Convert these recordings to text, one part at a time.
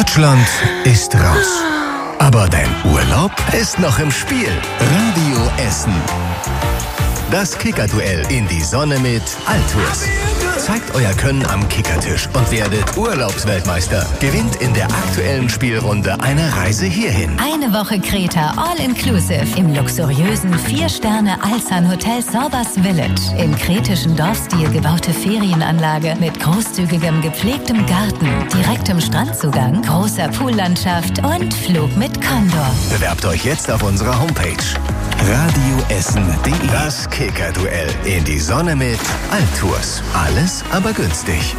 Deutschland ist raus. Aber dein Urlaub ist noch im Spiel. Radio Essen. Das Kickerduell in die Sonne mit Altours. Zeigt euer Können am Kickertisch und werdet Urlaubsweltmeister. Gewinnt in der aktuellen Spielrunde eine Reise hierhin. Eine Woche Kreta All-Inclusive im luxuriösen 4-Sterne-Alsan-Hotel Sorbas Village. Im kretischen Dorfstil gebaute Ferienanlage mit großzügigem gepflegtem Garten, direktem Strandzugang, großer Poollandschaft und Flug mit Condor. Bewerbt euch jetzt auf unserer Homepage radioessen.de. Das Kickerduell in die Sonne mit Altours. Alles aber günstig.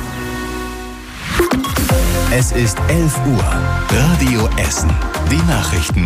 Es ist 11 Uhr. Radio Essen. Die Nachrichten.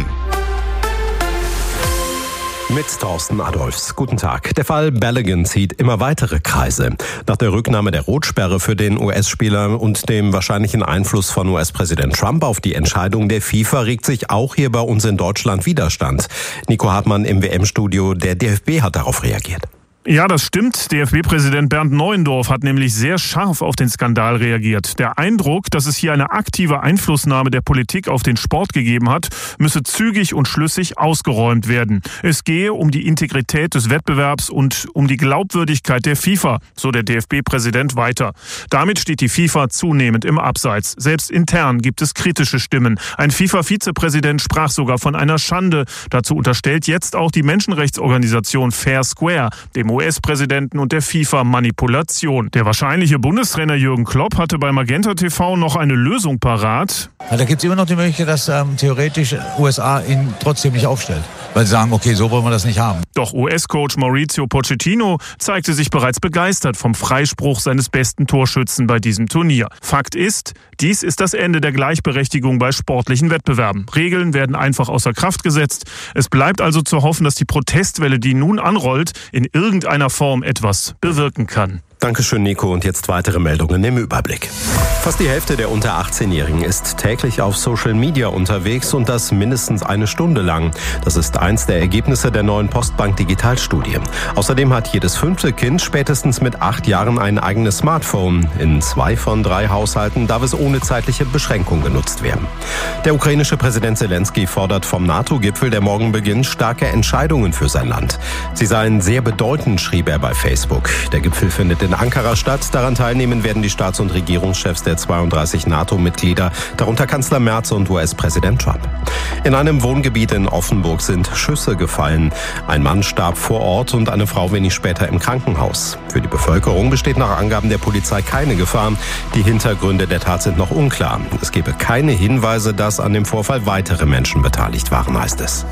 Mit Thorsten Adolfs. Guten Tag. Der Fall Balogun zieht immer weitere Kreise. Nach der Rücknahme der Rotsperre für den US-Spieler und dem wahrscheinlichen Einfluss von US-Präsident Trump auf die Entscheidung der FIFA regt sich auch hier bei uns in Deutschland Widerstand. Nico Hartmann im WM-Studio. Der DFB hat darauf reagiert. Ja, das stimmt. DFB-Präsident Bernd Neuendorf hat nämlich sehr scharf auf den Skandal reagiert. Der Eindruck, dass es hier eine aktive Einflussnahme der Politik auf den Sport gegeben hat, müsse zügig und schlüssig ausgeräumt werden. Es gehe um die Integrität des Wettbewerbs und um die Glaubwürdigkeit der FIFA, so der DFB-Präsident weiter. Damit steht die FIFA zunehmend im Abseits. Selbst intern gibt es kritische Stimmen. Ein FIFA-Vizepräsident sprach sogar von einer Schande. Dazu unterstellt jetzt auch die Menschenrechtsorganisation Fair Square, dem US-Präsidenten und der FIFA Manipulation. Der wahrscheinliche Bundestrainer Jürgen Klopp hatte bei Magenta TV noch eine Lösung parat. Ja, da gibt es immer noch die Möglichkeit, dass theoretisch USA ihn trotzdem nicht aufstellt. Weil sie sagen, okay, so wollen wir das nicht haben. Doch US-Coach Mauricio Pochettino zeigte sich bereits begeistert vom Freispruch seines besten Torschützen bei diesem Turnier. Fakt ist, dies ist das Ende der Gleichberechtigung bei sportlichen Wettbewerben. Regeln werden einfach außer Kraft gesetzt. Es bleibt also zu hoffen, dass die Protestwelle, die nun anrollt, in irgendeiner Form etwas bewirken kann. Dankeschön, Nico. Und jetzt weitere Meldungen im Überblick. Fast die Hälfte der unter 18-Jährigen ist täglich auf Social Media unterwegs und das mindestens eine Stunde lang. Das ist eins der Ergebnisse der neuen Postbank Digitalstudie. Außerdem hat jedes 5. Kind spätestens mit 8 Jahren ein eigenes Smartphone. In 2 von 3 Haushalten darf es ohne zeitliche Beschränkung genutzt werden. Der ukrainische Präsident Zelensky fordert vom NATO-Gipfel, der morgen beginnt, starke Entscheidungen für sein Land. Sie seien sehr bedeutend, schrieb er bei Facebook. Der Gipfel findet in Ankara statt. Daran teilnehmen werden die Staats- und Regierungschefs der 32 NATO-Mitglieder, darunter Kanzler Merz und US-Präsident Trump. In einem Wohngebiet in Offenburg sind Schüsse gefallen. Ein Mann starb vor Ort und eine Frau wenig später im Krankenhaus. Für die Bevölkerung besteht nach Angaben der Polizei keine Gefahr. Die Hintergründe der Tat sind noch unklar. Es gebe keine Hinweise, dass an dem Vorfall weitere Menschen beteiligt waren, heißt es.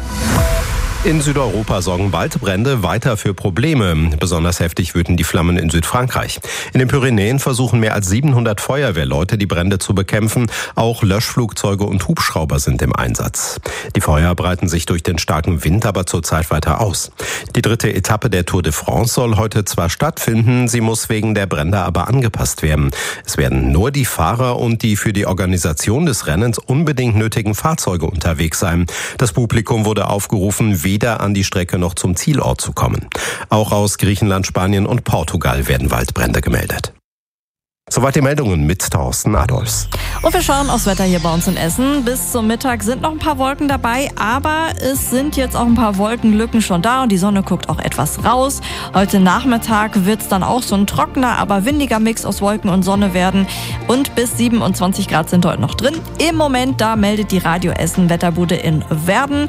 In Südeuropa sorgen Waldbrände weiter für Probleme. Besonders heftig wüten die Flammen in Südfrankreich. In den Pyrenäen versuchen mehr als 700 Feuerwehrleute, die Brände zu bekämpfen. Auch Löschflugzeuge und Hubschrauber sind im Einsatz. Die Feuer breiten sich durch den starken Wind aber zurzeit weiter aus. Die 3. Etappe der Tour de France soll heute zwar stattfinden, sie muss wegen der Brände aber angepasst werden. Es werden nur die Fahrer und die für die Organisation des Rennens unbedingt nötigen Fahrzeuge unterwegs sein. Das Publikum wurde aufgerufen, weder an die Strecke noch zum Zielort zu kommen. Auch aus Griechenland, Spanien und Portugal werden Waldbrände gemeldet. Soweit die Meldungen mit Thorsten Adolfs. Und wir schauen aufs Wetter hier bei uns in Essen. Bis zum Mittag sind noch ein paar Wolken dabei, aber es sind jetzt auch ein paar Wolkenlücken schon da und die Sonne guckt auch etwas raus. Heute Nachmittag wird es dann auch so ein trockener, aber windiger Mix aus Wolken und Sonne werden. Und bis 27 Grad sind heute noch drin. Im Moment, da meldet die Radio Essen Wetterbude in Werden.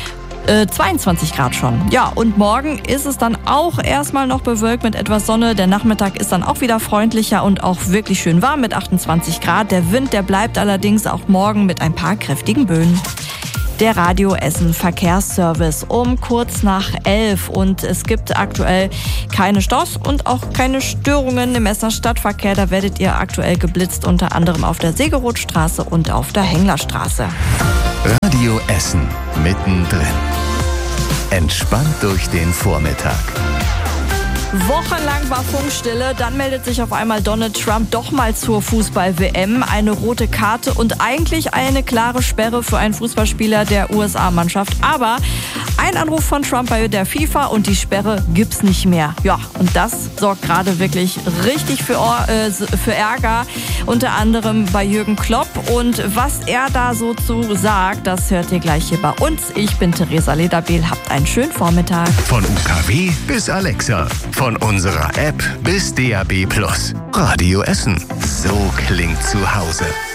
22 Grad schon. Ja, und morgen ist es dann auch erstmal noch bewölkt mit etwas Sonne. Der Nachmittag ist dann auch wieder freundlicher und auch wirklich schön warm mit 28 Grad. Der Wind, der bleibt allerdings auch morgen mit ein paar kräftigen Böen. Der Radio Essen Verkehrsservice um kurz nach 11 und es gibt aktuell keine Staus und auch keine Störungen im Essener Stadtverkehr. Da werdet ihr aktuell geblitzt, unter anderem auf der Segerothstraße und auf der Henglerstraße. Radio Essen mittendrin. Entspannt durch den Vormittag. Wochenlang war Funkstille, dann meldet sich auf einmal Donald Trump doch mal zur Fußball-WM. Eine rote Karte und eigentlich eine klare Sperre für einen Fußballspieler der USA-Mannschaft. Aber ein Anruf von Trump bei der FIFA und die Sperre gibt's nicht mehr. Ja, und das sorgt gerade wirklich richtig für Ärger, unter anderem bei Jürgen Klopp. Und was er da so zu sagt, das hört ihr gleich hier bei uns. Ich bin Theresa Lederbehl, habt einen schönen Vormittag. Von UKW bis Alexa, von unserer App bis DAB+. Radio Essen. So klingt zu Hause.